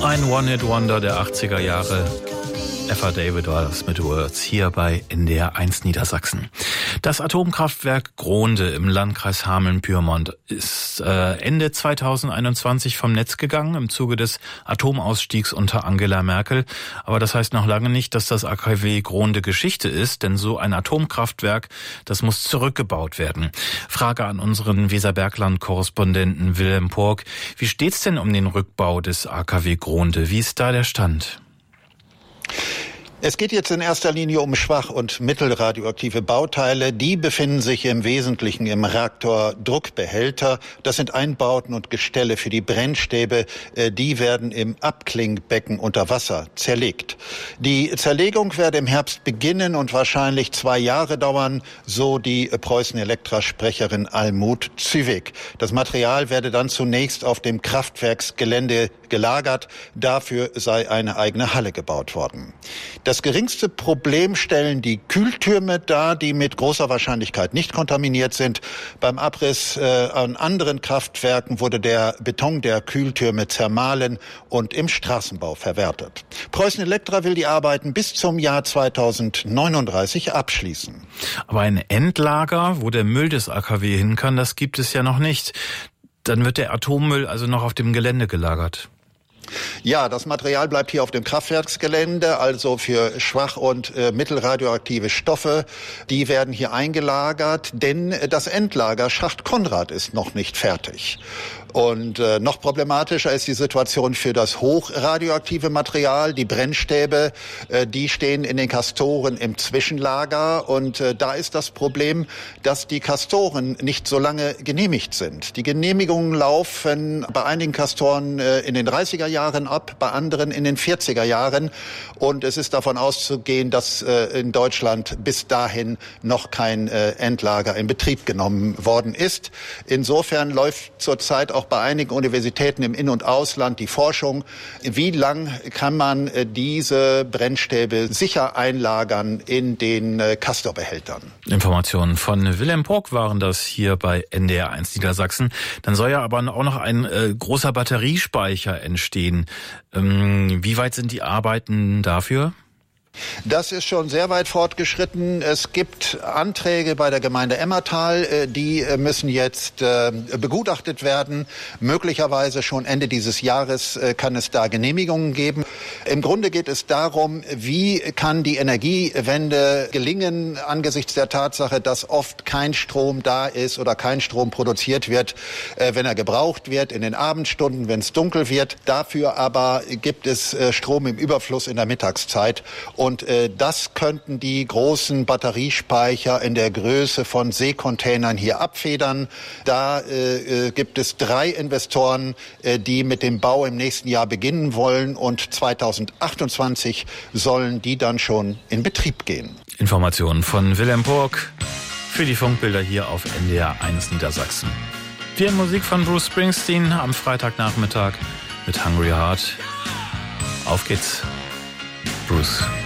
Ein One-Hit-Wonder der 80er Jahre. Eva David war das mit Words hier bei NDR 1 Niedersachsen. Das Atomkraftwerk Grohnde im Landkreis Hameln-Pyrmont ist Ende 2021 vom Netz gegangen im Zuge des Atomausstiegs unter Angela Merkel. Aber das heißt noch lange nicht, dass das AKW Grohnde Geschichte ist, denn so ein Atomkraftwerk, das muss zurückgebaut werden. Frage an unseren Weserbergland-Korrespondenten Wilhelm Pork. Wie steht's denn um den Rückbau des AKW Grohnde? Wie ist da der Stand? Es geht jetzt in erster Linie um schwach- und mittelradioaktive Bauteile. Die befinden sich im Wesentlichen im Reaktordruckbehälter. Das sind Einbauten und Gestelle für die Brennstäbe. Die werden im Abklingbecken unter Wasser zerlegt. Die Zerlegung werde im Herbst beginnen und wahrscheinlich 2 Jahre dauern, so die Preußen-Elektra-Sprecherin Almut Züwig. Das Material werde dann zunächst auf dem Kraftwerksgelände gelagert. Dafür sei eine eigene Halle gebaut worden. Das geringste Problem stellen die Kühltürme dar, die mit großer Wahrscheinlichkeit nicht kontaminiert sind. Beim Abriss an anderen Kraftwerken wurde der Beton der Kühltürme zermahlen und im Straßenbau verwertet. Preußen Elektra will die Arbeiten bis zum Jahr 2039 abschließen. Aber ein Endlager, wo der Müll des AKW hin kann, das gibt es ja noch nicht. Dann wird der Atommüll also noch auf dem Gelände gelagert. Ja, das Material bleibt hier auf dem Kraftwerksgelände, also für schwach- und mittelradioaktive Stoffe. Die werden hier eingelagert, denn das Endlager Schacht Konrad ist noch nicht fertig. Und noch problematischer ist die Situation für das hochradioaktive Material. Die Brennstäbe, die stehen in den Castoren im Zwischenlager. Und da ist das Problem, dass die Castoren nicht so lange genehmigt sind. Die Genehmigungen laufen bei einigen Castoren in den 30er Jahren ab, bei anderen in den 40er Jahren. Und es ist davon auszugehen, dass in Deutschland bis dahin noch kein Endlager in Betrieb genommen worden ist. Insofern läuft zurzeit auch bei einigen Universitäten im In- und Ausland die Forschung, wie lang kann man diese Brennstäbe sicher einlagern in den Castorbehältern. Informationen von Wilhelm Pork waren das hier bei NDR 1 Niedersachsen. Dann soll ja aber auch noch ein großer Batteriespeicher entstehen. Wie weit sind die Arbeiten dafür? Das ist schon sehr weit fortgeschritten. Es gibt Anträge bei der Gemeinde Emmertal, die müssen jetzt begutachtet werden. Möglicherweise schon Ende dieses Jahres kann es da Genehmigungen geben. Im Grunde geht es darum, wie kann die Energiewende gelingen angesichts der Tatsache, dass oft kein Strom da ist oder kein Strom produziert wird, wenn er gebraucht wird, in den Abendstunden, wenn es dunkel wird. Dafür aber gibt es Strom im Überfluss in der Mittagszeit. Und das könnten die großen Batteriespeicher in der Größe von Seekontainern hier abfedern. Da gibt es 3 Investoren, die mit dem Bau im nächsten Jahr beginnen wollen. Und 2028 sollen die dann schon in Betrieb gehen. Informationen von Wilhelm Pork für die Funkbilder hier auf NDR 1 Niedersachsen. Wir haben Musik von Bruce Springsteen am Freitagnachmittag mit Hungry Heart. Auf geht's, Bruce.